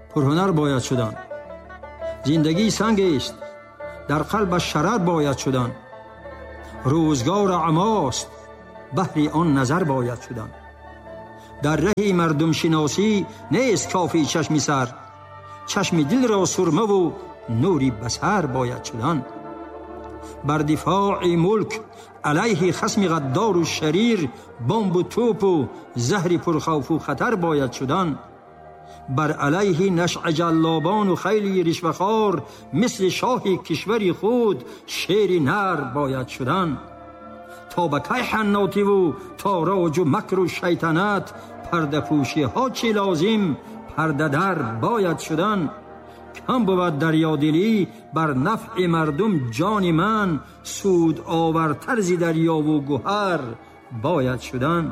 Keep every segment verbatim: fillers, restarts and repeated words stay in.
پرهنر باید شدن. زندگی سنگ است، در قلبش شرر باید شدن. روزگار عماست، بهر آن نظر باید شدن. در ره مردم شناسی نیست کافی چشم سر، چشم دل را سرمه و نوری بصر باید شدن. بر دفاع ملک علیه خصم غدار و شریر بمب و توپ و زهر پرخوف و خطر باید شدن. بر علیه نشع جلابان و خیلی رشوه‌خوار مثل شاه کشور خود شیر نر باید شدن. تا به کی حناتی و تاراج و مکر و شیطنت، پرده پوشی ها چه لازم پرده در باید شدن. کم بود دریادلی بر نفع مردم جان من، سود آورتر ز دریا و گوهر باید شدن.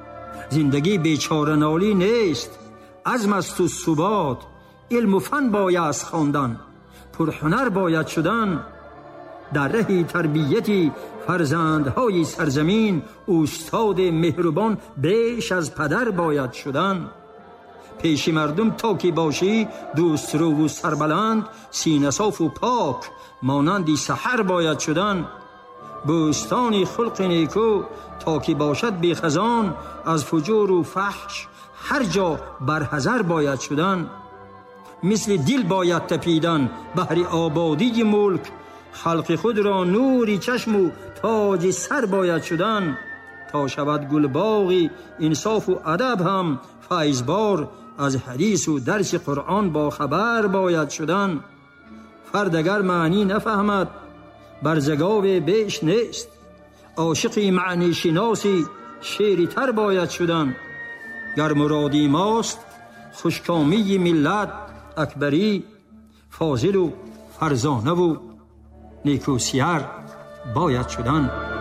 زندگی بیچاره نالی نیست، عزم است و ثبات، علم و فن باید خواندن، پرهنر باید شدن. در ره تربیت فرزندهای سرزمین استاد مهربان بیش از پدر باید شدن. پیش مردم تا که باشی دوست رو و سربلند، سینه صاف و پاک مانندی سحر باید شدن. بوستان خلق نیکو تا که باشد بی خزان، از فجور و فحش هر جا برحذر باید شدن. مثل دل باید تپیدن بهر آبادی ملک، خلق خود را نوری چشم و تاج سر باید شدن. تا شود گل باغی انصاف و ادب هم فیضبار، از حدیث و درس قرآن با خبر باید شدن. فرد اگر معنی نفهمد برزگاو بیش نیست، عاشق معنی شناسی شیری تر باید شدن. گر مرادی ماست خوشکامی ملت اکبری، فاضل و فرزانه و نیکوسیر باید شدن.